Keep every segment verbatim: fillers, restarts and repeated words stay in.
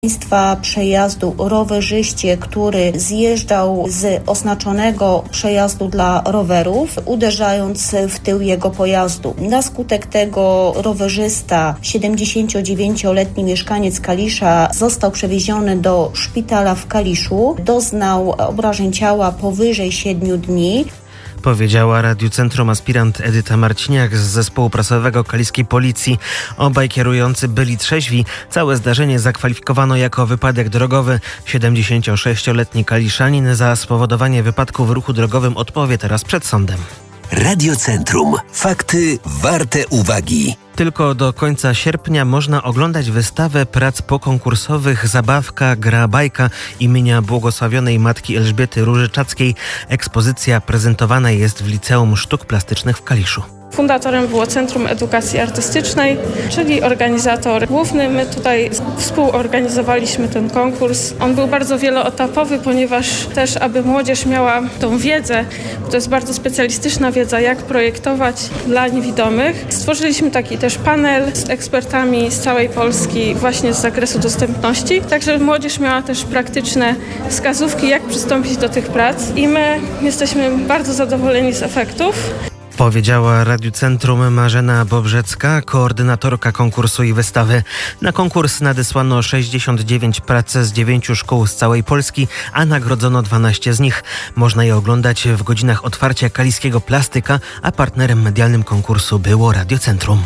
Państwa przejazdu rowerzyście, który zjeżdżał z oznaczonego przejazdu dla rowerów, uderzając w tył jego pojazdu. Na skutek tego rowerzysta, siedemdziesięciodziewięcioletni mieszkaniec Kalisza, został przewieziony do szpitala w Kaliszu. Doznał obrażeń ciała powyżej siedmiu dni. Powiedziała Radiu Centrum aspirant Edyta Marciniak z zespołu prasowego kaliskiej policji. Obaj kierujący byli trzeźwi. Całe zdarzenie zakwalifikowano jako wypadek drogowy. siedemdziesięciosześcioletni kaliszanin za spowodowanie wypadku w ruchu drogowym odpowie teraz przed sądem. Radio Centrum. Fakty warte uwagi. Tylko do końca sierpnia można oglądać wystawę prac pokonkursowych Zabawka, gra, bajka imienia błogosławionej Matki Elżbiety Różyczackiej. Ekspozycja prezentowana jest w Liceum Sztuk Plastycznych w Kaliszu. Fundatorem było Centrum Edukacji Artystycznej, czyli organizator główny. My tutaj współorganizowaliśmy ten konkurs. On był bardzo wieloetapowy, ponieważ też, aby młodzież miała tą wiedzę, to jest bardzo specjalistyczna wiedza, jak projektować dla niewidomych. Stworzyliśmy taki też panel z ekspertami z całej Polski właśnie z zakresu dostępności, także młodzież miała też praktyczne wskazówki, jak przystąpić do tych prac i my jesteśmy bardzo zadowoleni z efektów. Powiedziała Radiu Centrum Marzena Bobrzecka, koordynatorka konkursu i wystawy. Na konkurs nadesłano sześćdziesiąt dziewięć prac z dziewięciu szkół z całej Polski, a nagrodzono dwanaście z nich. Można je oglądać w godzinach otwarcia Kaliskiego Plastyka, a partnerem medialnym konkursu było Radio Centrum.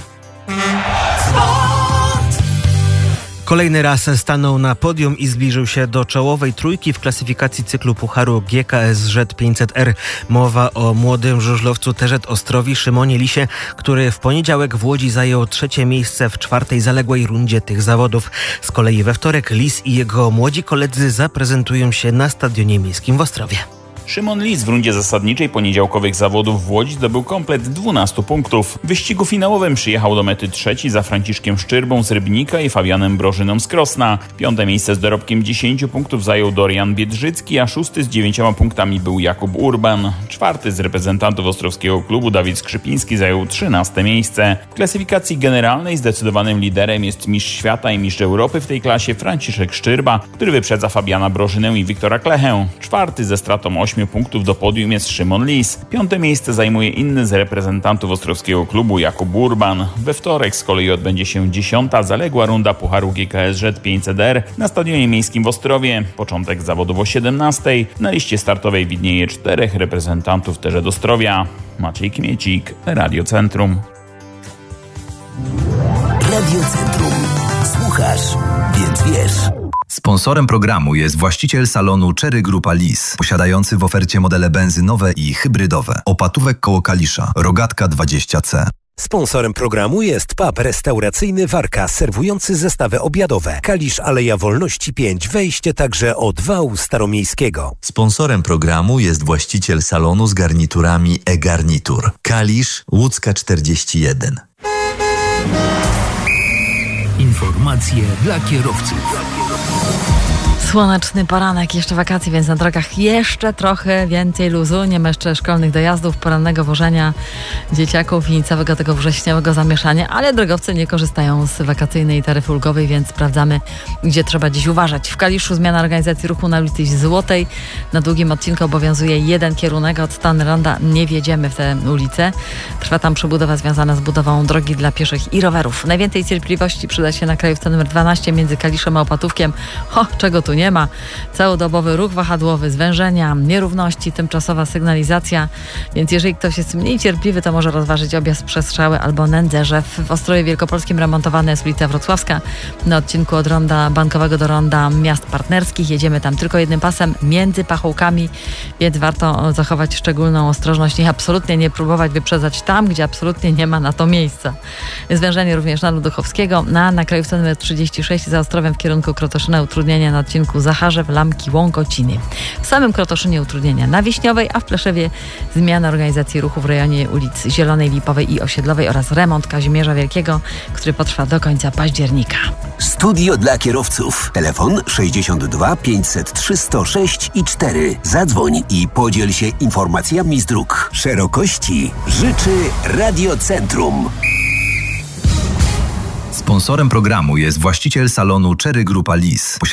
Kolejny raz stanął na podium i zbliżył się do czołowej trójki w klasyfikacji cyklu Pucharu G K S Z pięćset R. Mowa o młodym żużlowcu T Z Ostrowi Szymonie Lisie, który w poniedziałek w Łodzi zajął trzecie miejsce w czwartej zaległej rundzie tych zawodów. Z kolei we wtorek Lis i jego młodzi koledzy zaprezentują się na Stadionie Miejskim w Ostrowie. Szymon Lis w rundzie zasadniczej poniedziałkowych zawodów w Łodzi zdobył komplet dwunastu punktów. W wyścigu finałowym przyjechał do mety trzeci za Franciszkiem Szczyrbą z Rybnika i Fabianem Brożyną z Krosna. Piąte miejsce z dorobkiem dziesięciu punktów zajął Dorian Biedrzycki, a szósty z dziewięcioma punktami był Jakub Urban. Czwarty z reprezentantów ostrowskiego klubu Dawid Skrzypiński zajął trzynaste miejsce. W klasyfikacji generalnej zdecydowanym liderem jest mistrz świata i mistrz Europy w tej klasie Franciszek Szczyrba, który wyprzedza Fabiana Brożynę i Wiktora Klechę. Czwarty ze stratą ośmiu punktów do podium jest Szymon Lis. Piąte miejsce zajmuje inny z reprezentantów ostrowskiego klubu Jakub Urban. We wtorek z kolei odbędzie się dziesiąta zaległa runda Pucharu G K S Z pięćset R na Stadionie Miejskim w Ostrowie. Początek zawodów o siedemnastej. Na liście startowej widnieje czterech reprezentantów T Z Ostrowia. Maciej Kmiecik, Radio Centrum. Radio Centrum. Słuchasz, więc wiesz. Sponsorem programu jest właściciel salonu Cherry Grupa Lis, posiadający w ofercie modele benzynowe i hybrydowe. Opatówek koło Kalisza, Rogatka dwadzieścia C. Sponsorem programu jest pub restauracyjny Warka, serwujący zestawy obiadowe. Kalisz, Aleja Wolności pięć, wejście także od wału staromiejskiego. Sponsorem programu jest właściciel salonu z garniturami e-Garnitur. Kalisz, Łódzka czterdzieści jeden. Informacje dla kierowców. Słoneczny poranek, jeszcze wakacje, więc na drogach jeszcze trochę więcej luzu. Nie ma jeszcze szkolnych dojazdów, porannego wożenia dzieciaków i całego tego wrześniowego zamieszania, ale drogowcy nie korzystają z wakacyjnej taryfy ulgowej, więc sprawdzamy, gdzie trzeba dziś uważać. W Kaliszu zmiana organizacji ruchu na ulicy Złotej. Na długim odcinku obowiązuje jeden kierunek. Od Stanranda nie wjedziemy w tę ulicę. Trwa tam przebudowa związana z budową drogi dla pieszych i rowerów. Najwięcej cierpliwości przyda się na krajówce numer dwanaście między Kaliszem a Opatówkiem. Ho, czego tu nie ma. Całodobowy ruch wahadłowy, zwężenia, nierówności, tymczasowa sygnalizacja, więc jeżeli ktoś jest mniej cierpliwy, to może rozważyć objazd przez Strzały albo Nędzerzew. W Ostrowie Wielkopolskim remontowana jest ulica Wrocławska. Na odcinku od ronda Bankowego do ronda Miast Partnerskich jedziemy tam tylko jednym pasem między pachołkami, więc warto zachować szczególną ostrożność i absolutnie nie próbować wyprzedzać tam, gdzie absolutnie nie ma na to miejsca. Zwężenie również na Luduchowskiego, na, na krajówce numer trzydzieści sześć za Ostrowem w kierunku Krotoszyna utrudnienia na odcinku Zacharzew, Lamki, Łąkociny. W samym Krotoszynie utrudnienia na Wiśniowej, a w Pleszewie zmiana organizacji ruchu w rejonie ulic Zielonej, Lipowej i Osiedlowej oraz remont Kazimierza Wielkiego, który potrwa do końca października. Studio dla kierowców. Telefon sześćdziesiąt dwa pięćset trzy sto sześć i cztery. Zadzwoń i podziel się informacjami z dróg. Szerokości życzy Radio Centrum. Sponsorem programu jest właściciel salonu Cherry Grupa Lis.